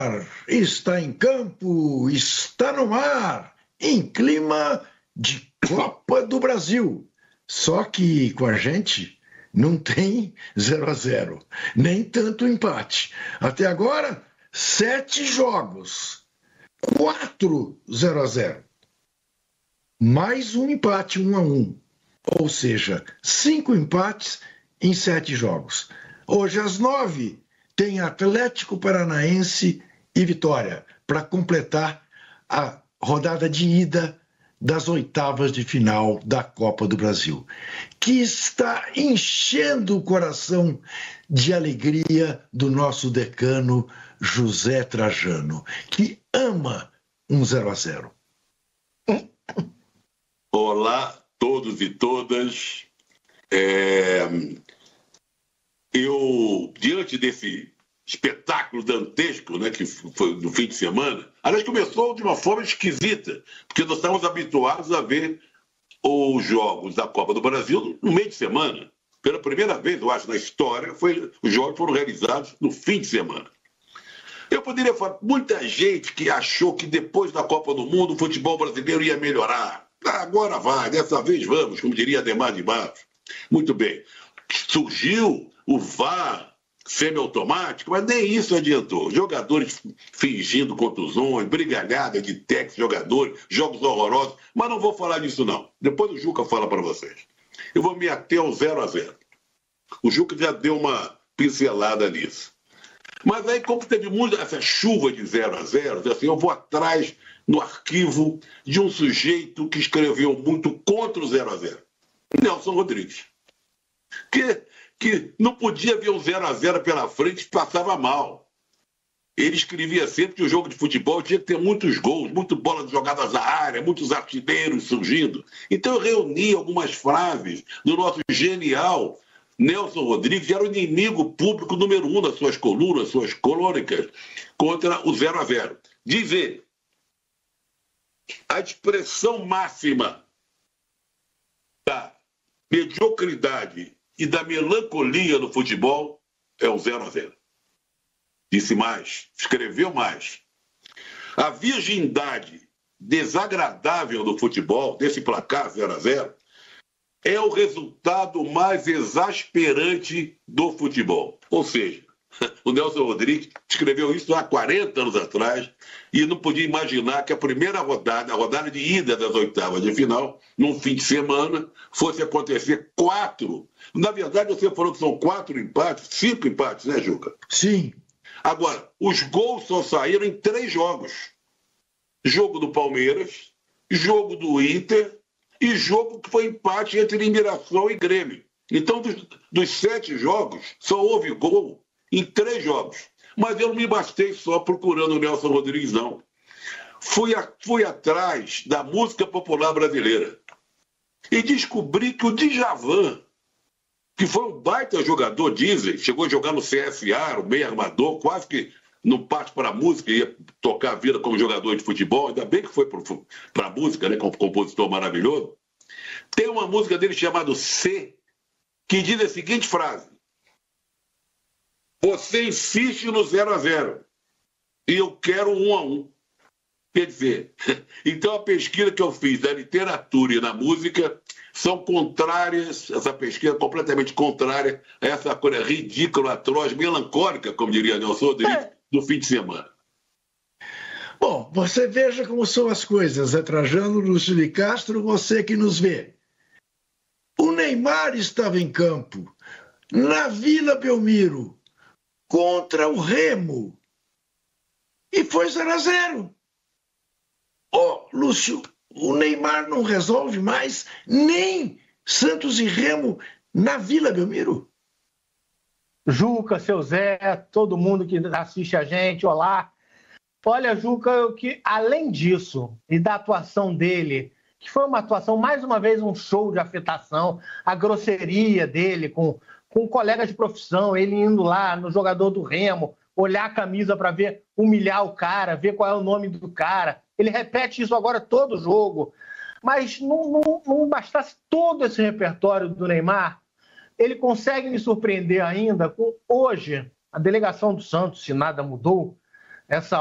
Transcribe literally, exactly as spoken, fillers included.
está em campo, está no mar, em clima de Copa do Brasil. Só que com a gente não tem zero a zero, nem tanto empate. Até agora, sete jogos, quatro zero a zero. Mais um empate, um a um. Ou seja, cinco empates em sete jogos. Hoje às nove tem Atlético Paranaense e Vitória para completar a rodada de ida das oitavas de final da Copa do Brasil, que está enchendo o coração de alegria do nosso decano José Trajano, que ama um zero a zero. Olá, todos e todas. É... Eu, diante desse espetáculo dantesco, né, que foi no fim de semana, aliás, começou de uma forma esquisita, porque nós estávamos habituados a ver os jogos da Copa do Brasil no meio de semana. Pela primeira vez, eu acho, na história, foi, os jogos foram realizados no fim de semana. Eu poderia falar, muita gente que achou que depois da Copa do Mundo o futebol brasileiro ia melhorar. Ah, agora vai, dessa vez vamos, como diria Ademar de Barros. Muito bem. Surgiu o V A R semiautomático, mas nem isso adiantou. Jogadores fingindo contusões, brigalhada de técnicos, jogadores, jogos horrorosos. Mas não vou falar disso, não. Depois o Juca fala para vocês. Eu vou me ater ao zero a zero. O Juca já deu uma pincelada nisso. Mas aí, como teve muita essa chuva de zero a zero, assim, eu vou atrás no arquivo de um sujeito que escreveu muito contra o zero a zero. Nelson Rodrigues. Que, que não podia ver um zero a zero pela frente e passava mal. Ele escrevia sempre que o jogo de futebol tinha que ter muitos gols, muitas bolas jogadas à área, muitos artilheiros surgindo. Então eu reuni algumas frases do nosso genial Nelson Rodrigues, que era o inimigo público número um das suas colunas, suas crônicas, contra o zero a zero. Diz ele, a expressão máxima da mediocridade e da melancolia no futebol é o zero a zero. Disse mais, escreveu mais. A virgindade desagradável do futebol, desse placar zero a zero, é o resultado mais exasperante do futebol. Ou seja, o Nelson Rodrigues escreveu isso há quarenta anos atrás e não podia imaginar que a primeira rodada, a rodada de ida das oitavas de final, num fim de semana, fosse acontecer quatro. Na verdade, você falou que são quatro empates, cinco empates, né, Juca? Sim. Agora, os gols só saíram em três jogos. Jogo do Palmeiras, jogo do Inter e jogo que foi empate entre Mirassol e Grêmio. Então, dos, dos sete jogos, só houve gol em três jogos. Mas eu não me bastei só procurando o Nelson Rodrigues, não. Fui, a, fui atrás da música popular brasileira e descobri que o Djavan, que foi um baita jogador, dizem, chegou a jogar no C S A, o meio armador, quase que não parte para a música, ia tocar a vida como jogador de futebol, ainda bem que foi para a música, né, como compositor maravilhoso. Tem uma música dele chamada C, que diz a seguinte frase: você insiste no zero a zero e eu quero um a um. Quer dizer, então a pesquisa que eu fiz da literatura e na música são contrárias, essa pesquisa é completamente contrária a essa coisa ridícula, atroz, melancólica, como diria Nelson Rodrigues, é. do fim de semana. Bom, você veja como são as coisas, é Trajano, Lúcio de Castro, você que nos vê. O Neymar estava em campo, na Vila Belmiro, contra o Remo, e foi zero a zero. Ô, oh, Lúcio, o Neymar não resolve mais nem Santos e Remo na Vila Belmiro? Juca, seu Zé, todo mundo que assiste a gente, olá. Olha, Juca, que além disso e da atuação dele, que foi uma atuação, mais uma vez, um show de afetação, a grosseria dele com, com colegas de profissão, ele indo lá no jogador do Remo, olhar a camisa para ver, humilhar o cara, ver qual é o nome do cara. Ele repete isso agora todo jogo. Mas não, não, não bastasse todo esse repertório do Neymar, ele consegue me surpreender ainda com, hoje, a delegação do Santos, se nada mudou, essa